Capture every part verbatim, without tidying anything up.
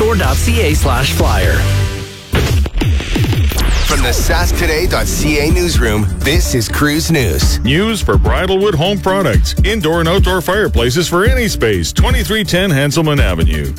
store.ca slash flyer. From the sask today dot c a newsroom, this is Cruise News. News for Bridalwood Home Products. Indoor and outdoor fireplaces for any space. twenty-three ten Hanselman Avenue.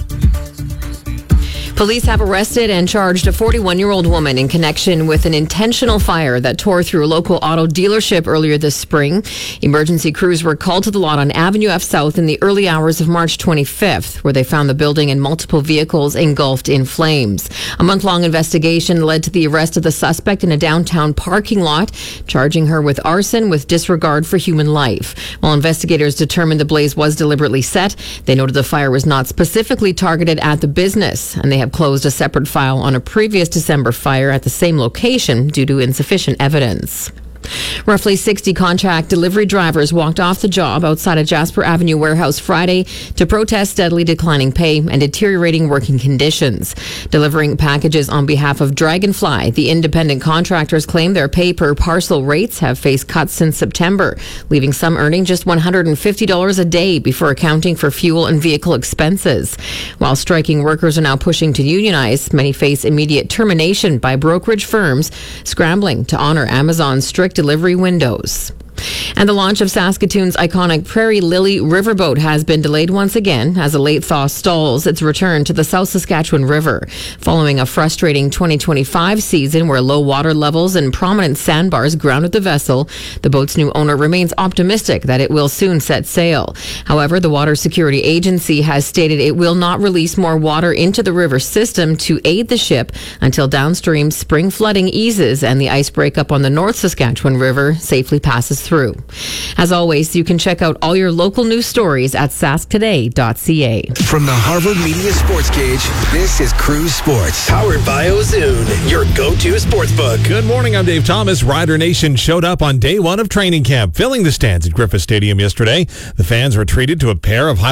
Police have arrested and charged a forty-one-year-old woman in connection with an intentional fire that tore through a local auto dealership earlier this spring. Emergency crews were called to the lot on Avenue F South in the early hours of March twenty-fifth, where they found the building and multiple vehicles engulfed in flames. A month-long investigation led to the arrest of the suspect in a downtown parking lot, charging her with arson with disregard for human life. While investigators determined the blaze was deliberately set, they noted the fire was not specifically targeted at the business, and they have closed a separate file on a previous December fire at the same location due to insufficient evidence. Roughly sixty contract delivery drivers walked off the job outside a Jasper Avenue warehouse Friday to protest steadily declining pay and deteriorating working conditions. Delivering packages on behalf of Dragonfly, the independent contractors claim their pay per parcel rates have faced cuts since September, leaving some earning just one hundred fifty dollars a day before accounting for fuel and vehicle expenses. While striking workers are now pushing to unionize, many face immediate termination by brokerage firms scrambling to honor Amazon's strict delivery windows. And the launch of Saskatoon's iconic Prairie Lily riverboat has been delayed once again as a late thaw stalls its return to the South Saskatchewan River. Following a frustrating twenty twenty-five season where low water levels and prominent sandbars grounded the vessel, the boat's new owner remains optimistic that it will soon set sail. However, the Water Security Agency has stated it will not release more water into the river system to aid the ship until downstream spring flooding eases and the ice breakup on the North Saskatchewan River safely passes through. As always, you can check out all your local news stories at sask today dot c a. From the Harvard Media Sports Cage, this is Cruise Sports. Powered by Ozoon, your go-to sportsbook. Good morning, I'm Dave Thomas. Rider Nation showed up on day one of training camp, filling the stands at Griffith Stadium yesterday. The fans were treated to a pair of high